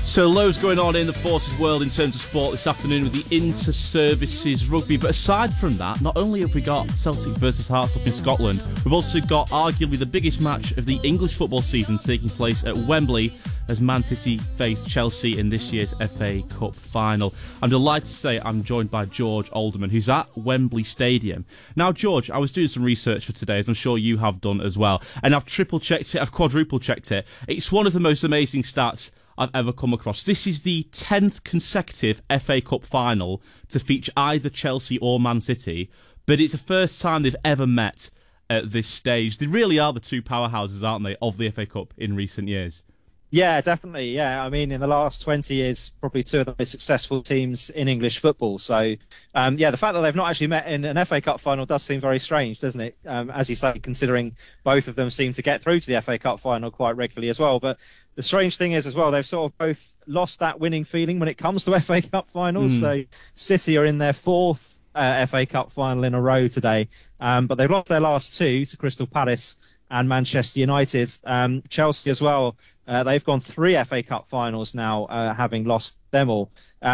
So loads going on in the Forces world in terms of sport this afternoon with the inter-services rugby. But aside from that, not only have we got Celtic versus Hearts up in Scotland, we've also got arguably the biggest match of the English football season taking place at Wembley as Man City face Chelsea in this year's FA Cup final. I'm delighted to say I'm joined by George Alderman, who's at Wembley Stadium. Now, George, I was doing some research for today, as I'm sure you have done as well, and I've triple-checked it, I've quadruple-checked it. It's one of the most amazing stats I've ever come across. This is the 10th consecutive FA Cup final to feature either Chelsea or Man City, but it's the first time they've ever met at this stage. They really are the two powerhouses, aren't they, of the FA Cup in recent years? Yeah, definitely. Yeah, I mean, in the last 20 years, probably two of the most successful teams in English football. So, the fact that they've not actually met in an FA Cup final does seem very strange, doesn't it? As you say, considering both of them seem to get through to the FA Cup final quite regularly as well. But the strange thing is as well, they've sort of both lost that winning feeling when it comes to FA Cup finals. So City are in their fourth FA Cup final in a row today, but they've lost their last two to Crystal Palace and Manchester United. Chelsea as well. They've gone three FA Cup finals now, having lost them all. Two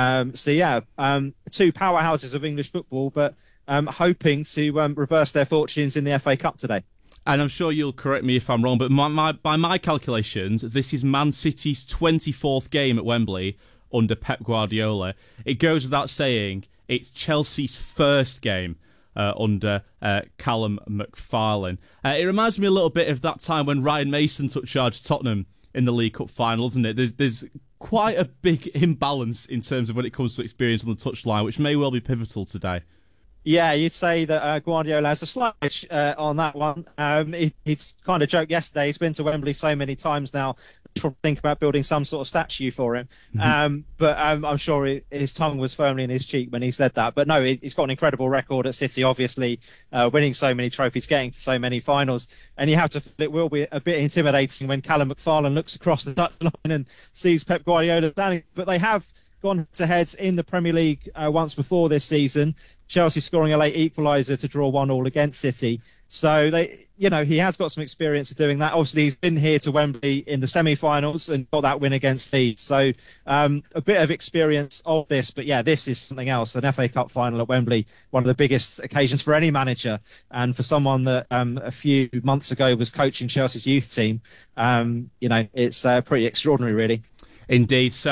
powerhouses of English football, but hoping to reverse their fortunes in the FA Cup today. And I'm sure you'll correct me if I'm wrong, but by my calculations, this is Man City's 24th game at Wembley under Pep Guardiola. It goes without saying, it's Chelsea's first game under Callum McFarlane. It reminds me a little bit of that time when Ryan Mason took charge of Tottenham in the League Cup final, isn't it? There's quite a big imbalance in terms of when it comes to experience on the touchline, which may well be pivotal today. Yeah, you'd say that Guardiola has a slight edge on that one. He's kind of joked yesterday. He's been to Wembley so many times now. Probably think about building some sort of statue for him. But I'm sure his tongue was firmly in his cheek when he said that. But no, he's got an incredible record at City, obviously, winning so many trophies, getting to so many finals. And you have to feel it will be a bit intimidating when Callum McFarlane looks across the touchline and sees Pep Guardiola standing. But they have gone to heads in the Premier League once before this season. Chelsea scoring a late equaliser to draw 1-1 against City. So he has got some experience of doing that. Obviously, he's been here to Wembley in the semi-finals and got that win against Leeds. So a bit of experience of this. But yeah, this is something else. An FA Cup final at Wembley, one of the biggest occasions for any manager. And for someone that a few months ago was coaching Chelsea's youth team, it's pretty extraordinary, really. Indeed. So